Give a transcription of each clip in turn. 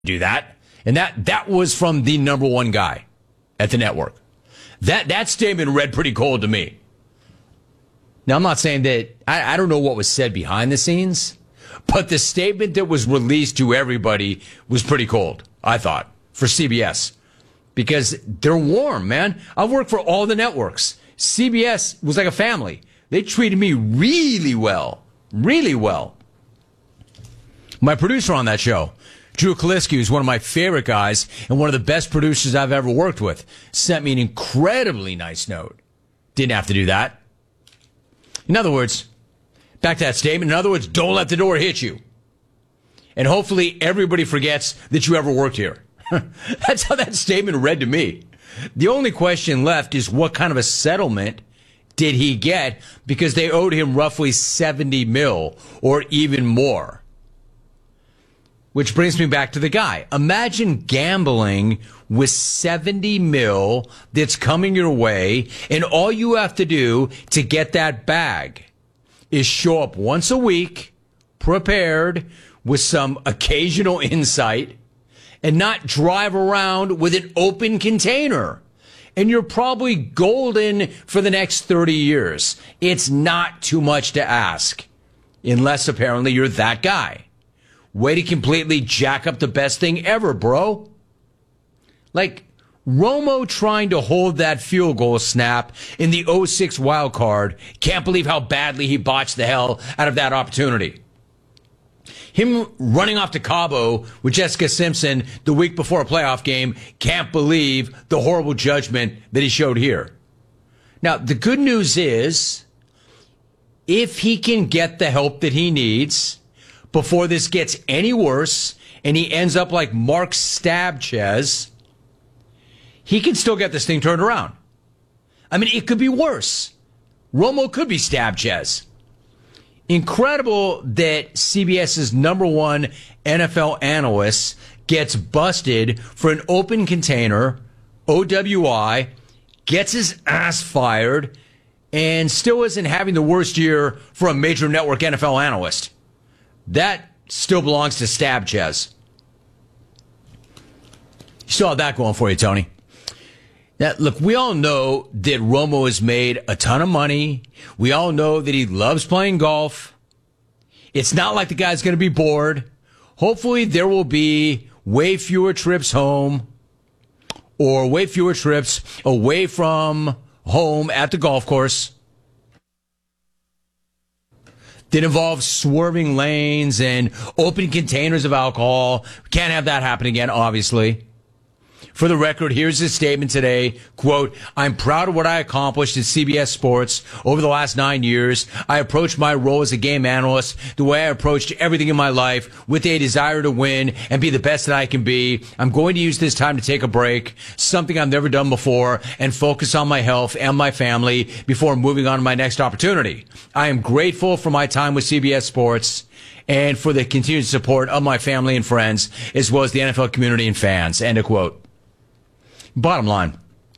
do that. And that was from the number one guy at the network. That statement read pretty cold to me. Now, I'm not saying that I don't know what was said behind the scenes, but the statement that was released to everybody was pretty cold, I thought, for CBS. Because they're warm, man. I've worked for all the networks. CBS was like a family. They treated me really well. Really well. My producer on that show, Drew Kaliski, who's one of my favorite guys and one of the best producers I've ever worked with, sent me an incredibly nice note. Didn't have to do that. In other words, back to that statement, in other words, don't let the door hit you. And hopefully everybody forgets that you ever worked here. That's how that statement read to me. The only question left is what kind of a settlement did he get, because they owed him roughly $70 million or even more. Which brings me back to the guy. Imagine gambling with $70 million that's coming your way, and all you have to do to get that bag is show up once a week, prepared with some occasional insight, and not drive around with an open container. And you're probably golden for the next 30 years. It's not too much to ask, unless apparently you're that guy. Way to completely jack up the best thing ever, bro. Like Romo trying to hold that field goal snap in the 06 wild card. Can't believe how badly he botched the hell out of that opportunity. Him running off to Cabo with Jessica Simpson the week before a playoff game. Can't believe the horrible judgment that he showed here. Now, the good news is, if he can get the help that he needs before this gets any worse and he ends up like Mark Stabchez, he can still get this thing turned around. I mean, it could be worse. Romo could be Stabchez. Incredible that CBS's number one NFL analyst gets busted for an open container, OWI, gets his ass fired, and still isn't having the worst year for a major network NFL analyst. That still belongs to Stabchez. You still have that going for you, Tony. Now, look, we all know that Romo has made a ton of money. We all know that he loves playing golf. It's not like the guy's going to be bored. Hopefully there will be way fewer trips home or way fewer trips away from home at the golf course that involve swerving lanes and open containers of alcohol. Can't have that happen again, obviously. For the record, here's his statement today. Quote, I'm proud of what I accomplished at CBS Sports over the last 9 years. I approached my role as a game analyst the way I approached everything in my life, with a desire to win and be the best that I can be. I'm going to use this time to take a break, something I've never done before, and focus on my health and my family before moving on to my next opportunity. I am grateful for my time with CBS Sports and for the continued support of my family and friends, as well as the NFL community and fans. End of quote. Bottom line,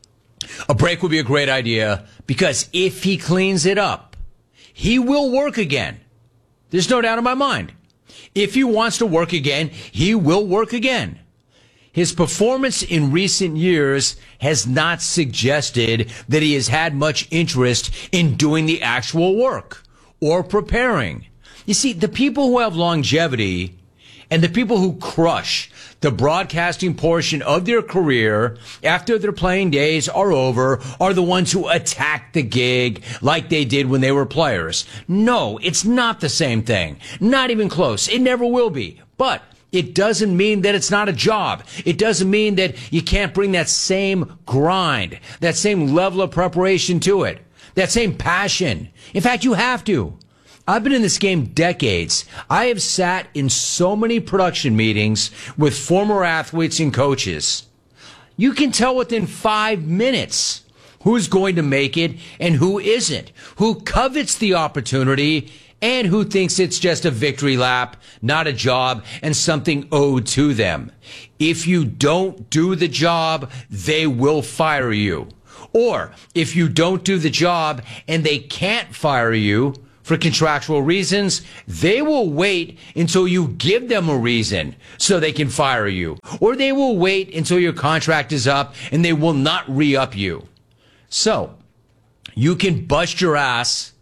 a break would be a great idea, because if he cleans it up, he will work again. There's no doubt in my mind. If he wants to work again, he will work again. His performance in recent years has not suggested that he has had much interest in doing the actual work or preparing. You see, the people who have longevity and the people who crush the broadcasting portion of their career after their playing days are over are the ones who attack the gig like they did when they were players. No, it's not the same thing. Not even close. It never will be. But it doesn't mean that it's not a job. It doesn't mean that you can't bring that same grind, that same level of preparation to it, that same passion. In fact, you have to. I've been in this game decades. I have sat in so many production meetings with former athletes and coaches. You can tell within 5 minutes who's going to make it and who isn't, who covets the opportunity and who thinks it's just a victory lap, not a job, and something owed to them. If you don't do the job, they will fire you. Or if you don't do the job and they can't fire you for contractual reasons, they will wait until you give them a reason so they can fire you. Or they will wait until your contract is up and they will not re-up you. So, you can bust your ass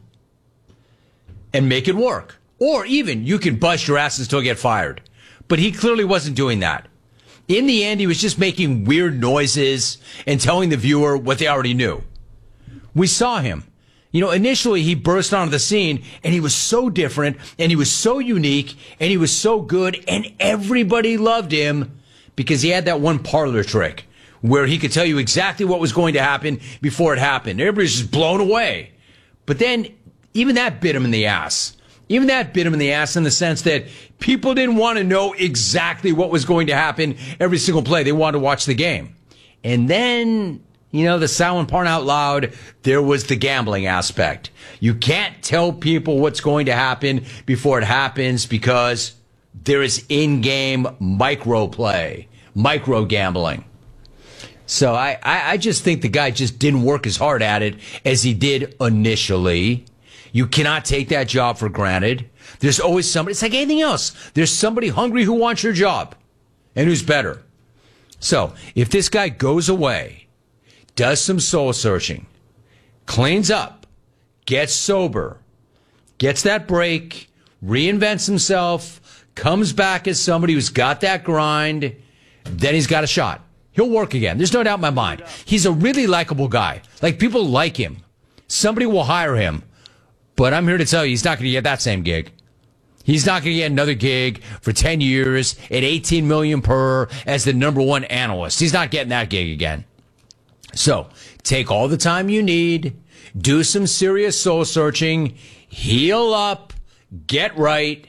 and make it work. Or even you can bust your ass and still get fired. But he clearly wasn't doing that. In the end, he was just making weird noises and telling the viewer what they already knew. We saw him. Initially he burst onto the scene and he was so different and he was so unique and he was so good and everybody loved him because he had that one parlor trick where he could tell you exactly what was going to happen before it happened. Everybody's just blown away. But then even that bit him in the ass. Even that bit him in the ass in the sense that people didn't want to know exactly what was going to happen every single play. They wanted to watch the game. And then, the silent part out loud, there was the gambling aspect. You can't tell people what's going to happen before it happens because there is in-game micro play, micro gambling. So I just think the guy just didn't work as hard at it as he did initially. You cannot take that job for granted. There's always somebody. It's like anything else. There's somebody hungry who wants your job and who's better. So if this guy goes away, does some soul searching, cleans up, gets sober, gets that break, reinvents himself, comes back as somebody who's got that grind, then he's got a shot. He'll work again. There's no doubt in my mind. He's a really likable guy. Like, people like him. Somebody will hire him. But I'm here to tell you, he's not going to get that same gig. He's not going to get another gig for 10 years at $18 million per as the number one analyst. He's not getting that gig again. So take all the time you need, do some serious soul searching, heal up, get right,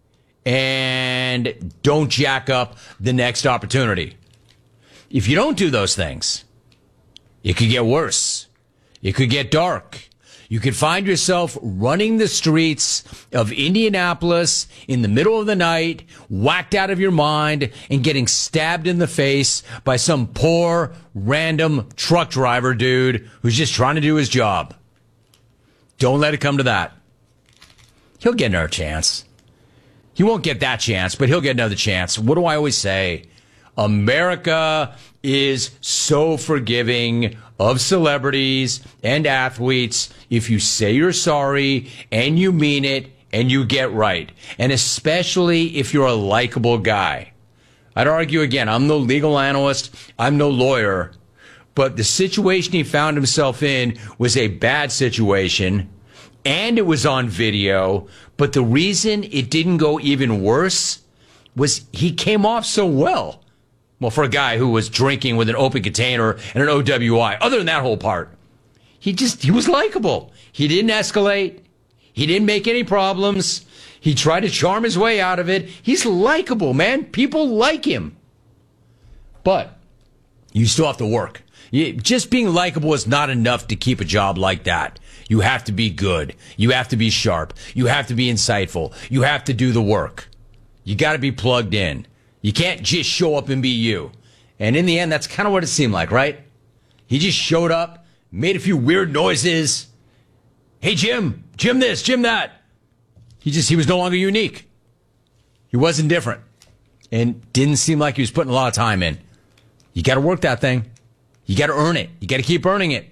and don't jack up the next opportunity. If you don't do those things, it could get worse. It could get dark. You could find yourself running the streets of Indianapolis in the middle of the night, whacked out of your mind, and getting stabbed in the face by some poor, random truck driver dude who's just trying to do his job. Don't let it come to that. He'll get another chance. He won't get that chance, but he'll get another chance. What do I always say? America is so forgiving of celebrities and athletes if you say you're sorry and you mean it and you get right. And especially if you're a likable guy. I'd argue again, I'm no legal analyst, I'm no lawyer, but the situation he found himself in was a bad situation and it was on video, but the reason it didn't go even worse was he came off so well. Well, for a guy who was drinking with an open container and an OWI, other than that whole part, he was likable. He didn't escalate. He didn't make any problems. He tried to charm his way out of it. He's likable, man. People like him. But you still have to work. Just being likable is not enough to keep a job like that. You have to be good. You have to be sharp. You have to be insightful. You have to do the work. You got to be plugged in. You can't just show up and be you. And in the end, that's kind of what it seemed like, right? He just showed up, made a few weird noises. Hey, Jim this, Jim that. He was no longer unique. He wasn't different. And didn't seem like he was putting a lot of time in. You got to work that thing. You got to earn it. You got to keep earning it.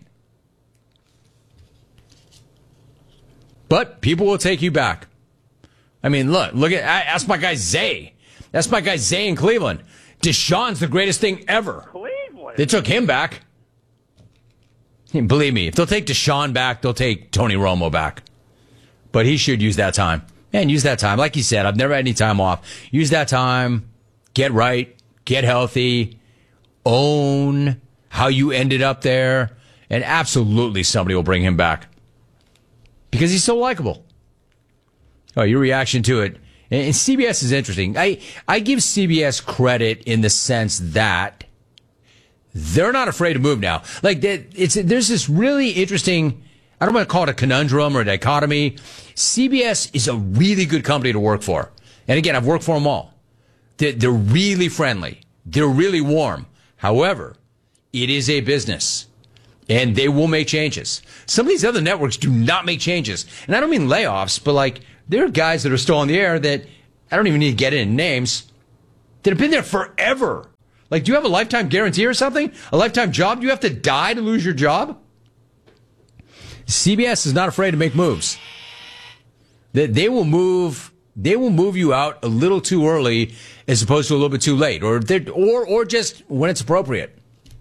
But people will take you back. I mean, ask my guy Zay. That's my guy Zay in Cleveland. Deshaun's the greatest thing ever. Cleveland. They took him back. Believe me, if they'll take Deshaun back, they'll take Tony Romo back. But he should use that time. Man, use that time. Like he said, I've never had any time off. Use that time. Get right. Get healthy. Own how you ended up there. And absolutely somebody will bring him back. Because he's so likable. Oh, your reaction to it. And CBS is interesting. I give CBS credit in the sense that they're not afraid to move now. Like, there's this really interesting, I don't want to call it a conundrum or a dichotomy. CBS is a really good company to work for. And again, I've worked for them all. They're really friendly. They're really warm. However, it is a business. And they will make changes. Some of these other networks do not make changes. And I don't mean layoffs, but like there are guys that are still on the air that I don't even need to get in names that have been there forever. Like, do you have a lifetime guarantee or something? A lifetime job? Do you have to die to lose your job? CBS is not afraid to make moves. They will move you out a little too early as opposed to a little bit too late, or just when it's appropriate.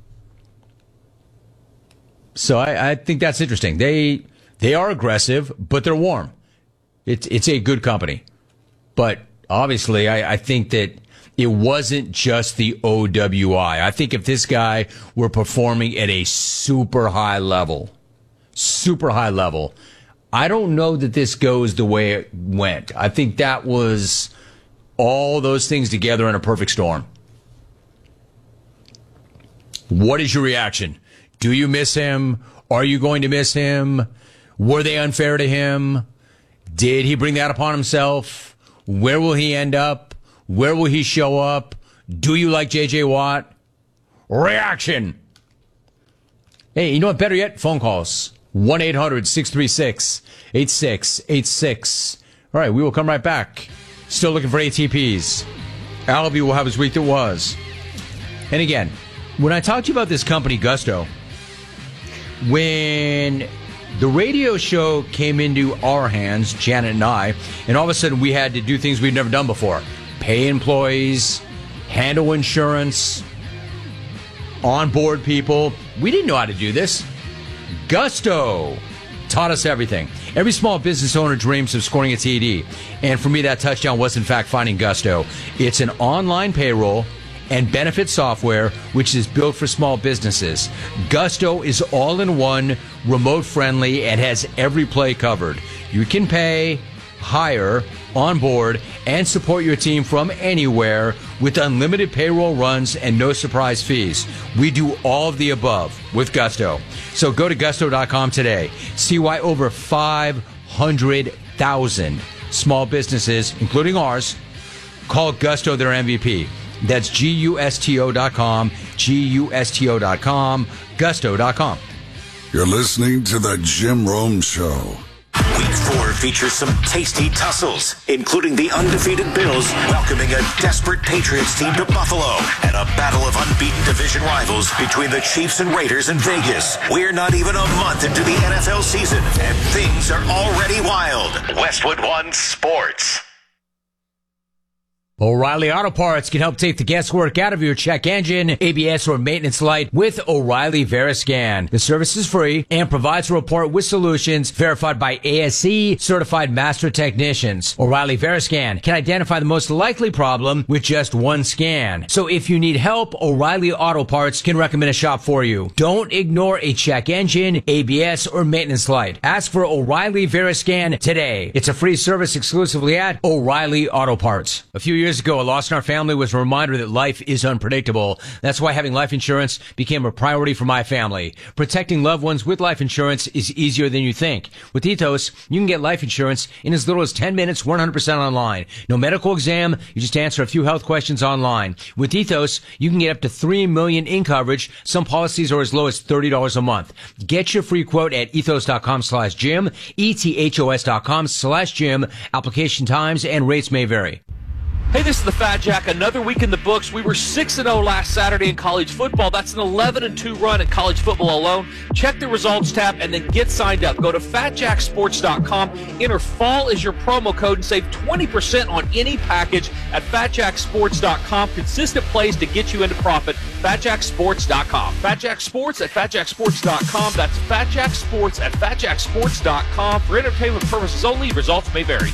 So I think that's interesting. They are aggressive, but they're warm. It's a good company. But obviously, I think that it wasn't just the OWI. I think if this guy were performing at a super high level, I don't know that this goes the way it went. I think that was all those things together in a perfect storm. What is your reaction? Do you miss him? Are you going to miss him? Were they unfair to him? Did he bring that upon himself? Where will he end up? Where will he show up? Do you like J.J. Watt? Reaction. Hey, you know what? Better yet, phone calls. 1-800-636-8686. All right, we will come right back. Still looking for ATPs. Albie will have his week that was. And again, when I talked to you about this company, Gusto, when the radio show came into our hands, Janet and I, and all of a sudden we had to do things we've never done before. Pay employees, handle insurance, onboard people. We didn't know how to do this. Gusto taught us everything. Every small business owner dreams of scoring a TD. And for me, that touchdown was, in fact, finding Gusto. It's an online payroll and benefit software which is built for small businesses. Gusto is all-in-one, remote-friendly, and has every play covered. You can pay, hire, onboard, and support your team from anywhere with unlimited payroll runs and no surprise fees. We do all of the above with Gusto. So go to gusto.com today. See why over 500,000 small businesses, including ours, call Gusto their MVP. That's GUSTO.com, GUSTO.com, Gusto.com. You're listening to The Jim Rome Show. Week 4 features some tasty tussles, including the undefeated Bills welcoming a desperate Patriots team to Buffalo and a battle of unbeaten division rivals between the Chiefs and Raiders in Vegas. We're not even a month into the NFL season, and things are already wild. Westwood One Sports. O'Reilly Auto Parts can help take the guesswork out of your check engine, ABS, or maintenance light with O'Reilly Veriscan. The service is free and provides a report with solutions verified by ASE certified master technicians. O'Reilly Veriscan can identify the most likely problem with just one scan. So if you need help, O'Reilly Auto Parts can recommend a shop for you. Don't ignore a check engine, ABS, or maintenance light. Ask for O'Reilly Veriscan today. It's a free service exclusively at O'Reilly Auto Parts. A few years ago, a loss in our family was a reminder that life is unpredictable. That's why having life insurance became a priority for my family. Protecting loved ones with life insurance is easier than you think. With Ethos, you can get life insurance in as little as 10 minutes, 100% online. No medical exam, you just answer a few health questions online. With Ethos, you can get up to $3 million in coverage. Some policies are as low as $30 a month. Get your free quote at ethos.com/Jim, ethos.com/Jim. Application times and rates may vary. Hey, this is the Fat Jack. Another week in the books. We were 6-0 last Saturday in college football. That's an 11-2 run in college football alone. Check the results tab and then get signed up. Go to fatjacksports.com. Enter fall as your promo code and save 20% on any package at fatjacksports.com. Consistent plays to get you into profit. Fatjacksports.com. Fatjacksports at fatjacksports.com. That's fatjacksports at fatjacksports.com. For entertainment purposes only, results may vary.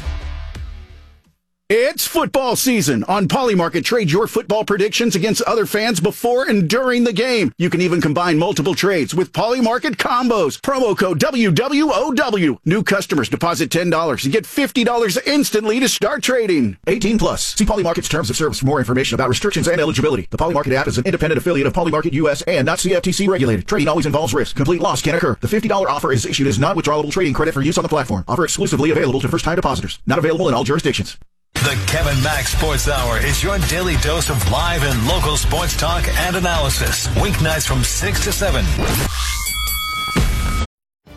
It's football season. On Polymarket, trade your football predictions against other fans before and during the game. You can even combine multiple trades with Polymarket combos. Promo code WWOW. New customers deposit $10 and get $50 instantly to start trading. 18 plus. See Polymarket's terms of service for more information about restrictions and eligibility. The Polymarket app is an independent affiliate of Polymarket US and not CFTC regulated. Trading always involves risk. Complete loss can occur. The $50 offer is issued as non-withdrawable trading credit for use on the platform. Offer exclusively available to first-time depositors. Not available in all jurisdictions. The Kevin Mack Sports Hour is your daily dose of live and local sports talk and analysis. Weeknights from 6 to 7.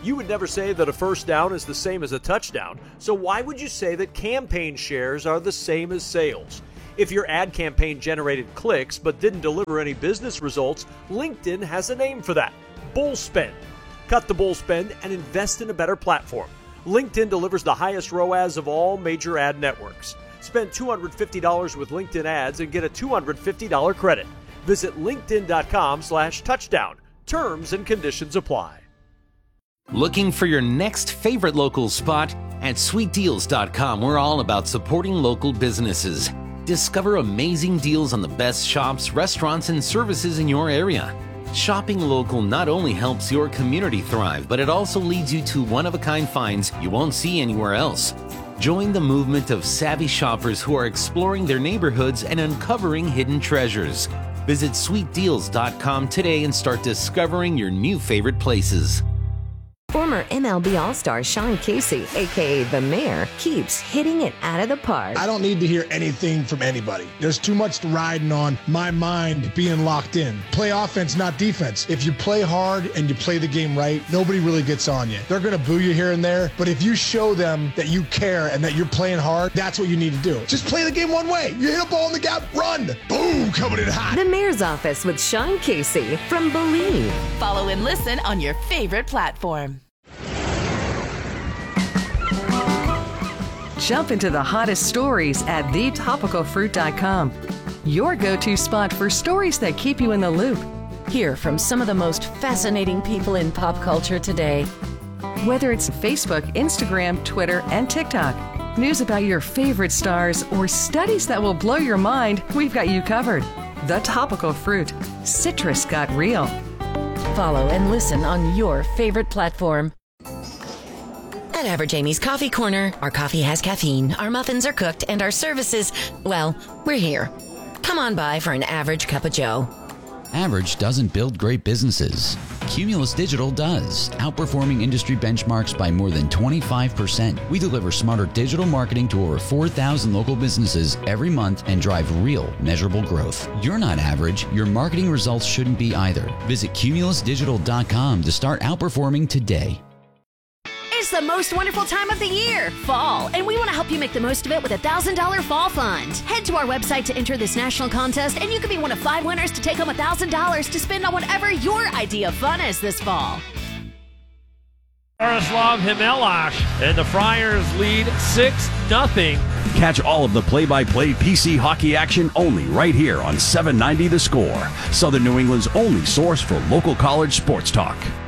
You would never say that a first down is the same as a touchdown, so why would you say that campaign shares are the same as sales? If your ad campaign generated clicks but didn't deliver any business results, LinkedIn has a name for that: bull spend. Cut the bull spend and invest in a better platform. LinkedIn delivers the highest ROAS of all major ad networks. Spend $250 with LinkedIn ads and get a $250 credit. Visit linkedin.com/touchdown. Terms and conditions apply. Looking for your next favorite local spot? At sweetdeals.com, we're all about supporting local businesses. Discover amazing deals on the best shops, restaurants, and services in your area. Shopping local not only helps your community thrive, but it also leads you to one-of-a-kind finds you won't see anywhere else. Join the movement of savvy shoppers who are exploring their neighborhoods and uncovering hidden treasures. Visit sweetdeals.com today and start discovering your new favorite places. Former MLB All-Star Sean Casey, a.k.a. The Mayor, keeps hitting it out of the park. I don't need to hear anything from anybody. There's too much riding on my mind being locked in. Play offense, not defense. If you play hard and you play the game right, nobody really gets on you. They're going to boo you here and there, but if you show them that you care and that you're playing hard, that's what you need to do. Just play the game one way. You hit a ball in the gap, run. Boom, coming in hot. The Mayor's Office with Sean Casey from Believe. Follow and listen on your favorite platform. Jump into the hottest stories at thetopicalfruit.com. Your go-to spot for stories that keep you in the loop. Hear from some of the most fascinating people in pop culture today. Whether it's Facebook, Instagram, Twitter, and TikTok, news about your favorite stars, or studies that will blow your mind, we've got you covered. The Topical Fruit. Citrus got real. Follow and listen on your favorite platform. At Average Amy's Coffee Corner, our coffee has caffeine, our muffins are cooked, and our services, well, we're here. Come on by for an average cup of joe. Average doesn't build great businesses. Cumulus Digital does, outperforming industry benchmarks by more than 25%. We deliver smarter digital marketing to over 4,000 local businesses every month and drive real, measurable growth. You're not average. Your marketing results shouldn't be either. Visit cumulusdigital.com to start outperforming today. It's the most wonderful time of the year, fall, and we want to help you make the most of it with a $1,000 fall fund. Head to our website to enter this national contest, and you could be one of 5 winners to take home $1,000 to spend on whatever your idea of fun is this fall. Jaroslav Himelash, and the Friars lead 6-0. Catch all of the play-by-play PC hockey action only right here on 790 The Score, Southern New England's only source for local college sports talk.